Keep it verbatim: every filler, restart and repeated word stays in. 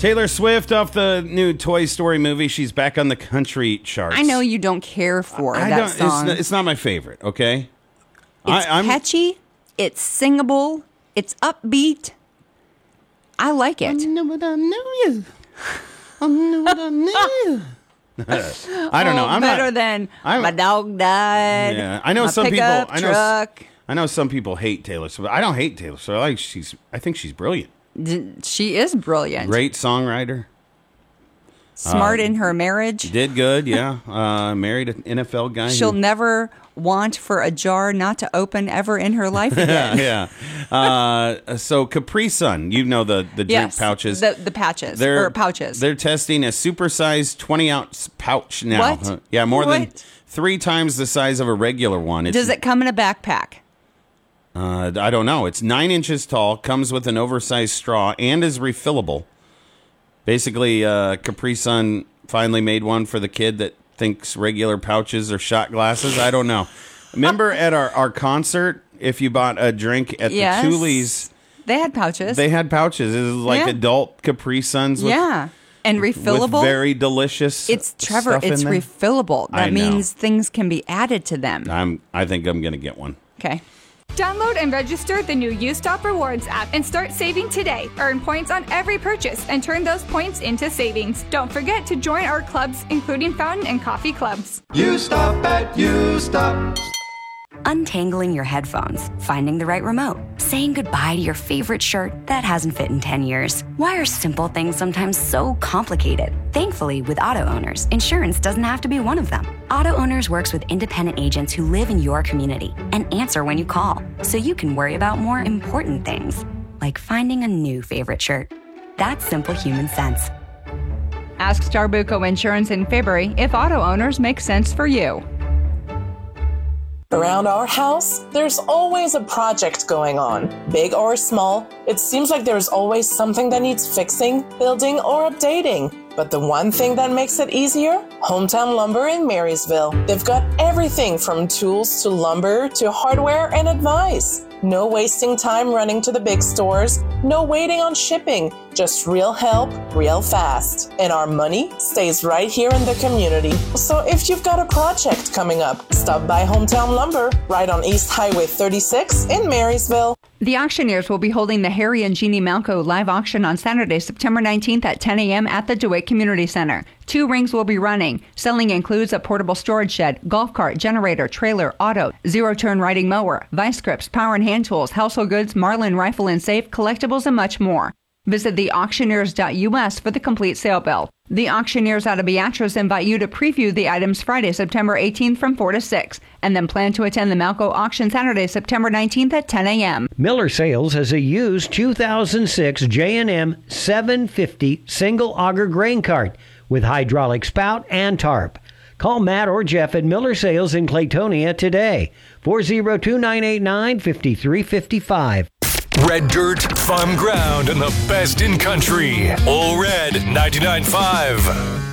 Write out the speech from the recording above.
Taylor Swift off the new Toy Story movie. She's back on the country charts. I know you don't care for I that don't, song. It's not, it's not my favorite, okay? It's I, I'm, catchy. It's singable. It's upbeat. I like it. I know what I knew you. I know what I knew. I don't know. Oh, I'm better not, than I'm, my dog died. Yeah, I know my some people. pickup I know. Truck. I know some people hate Taylor Swift. I don't hate Taylor Swift. I like she's. I think she's brilliant. She is brilliant. Great songwriter. Smart uh, in her marriage. Did good, yeah. Uh, married an N F L guy. She'll who, never want for a jar not to open ever in her life again. yeah. Uh, so Capri Sun, you know the the drink yes, pouches. The, the patches they're, or pouches. They're testing a supersized twenty ounce pouch now. What? Uh, yeah, more what? than three times the size of a regular one. It's, Does it come in a backpack? Uh, I don't know. It's nine inches tall, comes with an oversized straw, and is refillable. Basically, uh, Capri Sun finally made one for the kid that thinks regular pouches are shot glasses. I don't know. Remember at our, our concert, if you bought a drink at Yes. the Toolies, They had pouches. they had pouches. It was like Yeah. adult Capri Suns with, yeah. And refillable. with very delicious It's Trevor, stuff it's in there. refillable. I That know. means things can be added to them. I'm, I think I'm going to get one. Okay. Download and register the new U-Stop Rewards app and start saving today. Earn points on every purchase and turn those points into savings. Don't forget to join our clubs, including fountain and coffee clubs. You stop at you stop. Untangling your headphones, finding the right remote, saying goodbye to your favorite shirt that hasn't fit in ten years. Why are simple things sometimes so complicated? Thankfully, with Auto Owners, insurance doesn't have to be one of them. Auto Owners works with independent agents who live in your community and answer when you call, so you can worry about more important things, like finding a new favorite shirt. That's simple human sense. Ask Starbuco Insurance in February if auto owners make sense for you. Around our house, there's always a project going on, big or small. It seems like there's always something that needs fixing, building, or updating. But the one thing that makes it easier? Hometown Lumber in Marysville. They've got everything from tools to lumber to hardware and advice. No wasting time running to the big stores. No waiting on shipping. Just real help, real fast. And our money stays right here in the community. So if you've got a project coming up, stop by Hometown Lumber, right on East Highway thirty-six in Marysville. The auctioneers will be holding the Harry and Jeannie Malco live auction on Saturday, September nineteenth at ten a.m. at the DeWitt Community Center. Two rings will be running. Selling includes a portable storage shed, golf cart, generator, trailer, auto, zero-turn riding mower, vice grips, power and hand tools, household goods, Marlin rifle and safe, collectibles, and much more. Visit the auctioneers dot U S for the complete sale bill. The auctioneers out of Beatrice invite you to preview the items Friday, September eighteenth from four to six, and then plan to attend the Malco auction Saturday, September nineteenth at ten a.m. Miller Sales has a used two thousand six J and M seven fifty single auger grain cart with hydraulic spout and tarp. Call Matt or Jeff at Miller Sales in Claytonia today. four oh two, nine eight nine, five three five five. Red Dirt, fun ground, and the best in country. All Red ninety-nine point five.